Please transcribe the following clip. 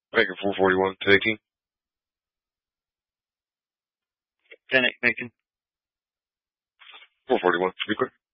Making 441 to 18. 10-8 making. 441, to be clear.